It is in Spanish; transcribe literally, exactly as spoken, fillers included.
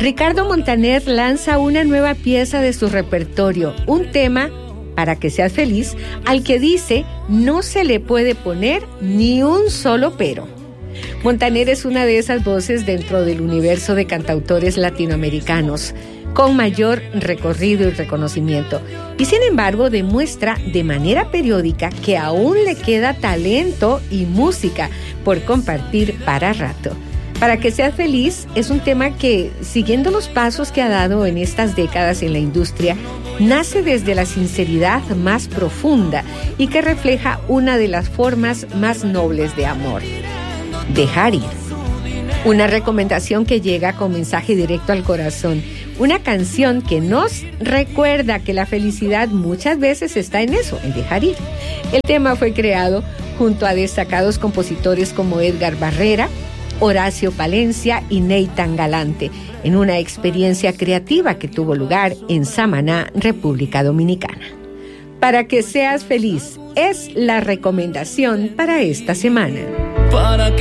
Ricardo Montaner lanza una nueva pieza de su repertorio, un tema para que seas feliz, al que dice no se le puede poner ni un solo pero. Montaner es una de esas voces dentro del universo de cantautores latinoamericanos con mayor recorrido y reconocimiento, y sin embargo demuestra de manera periódica que aún le queda talento y música por compartir para rato. Para que seas feliz es un tema que, siguiendo los pasos que ha dado en estas décadas en la industria, nace desde la sinceridad más profunda y que refleja una de las formas más nobles de amor: dejar ir. Una recomendación que llega con mensaje directo al corazón. Una canción que nos recuerda que la felicidad muchas veces está en eso, en dejar ir. El tema fue creado junto a destacados compositores como Edgar Barrera, Horacio Palencia y Nathan Galante, en una experiencia creativa que tuvo lugar en Samaná, República Dominicana. Para que seas feliz es la recomendación para esta semana. Para que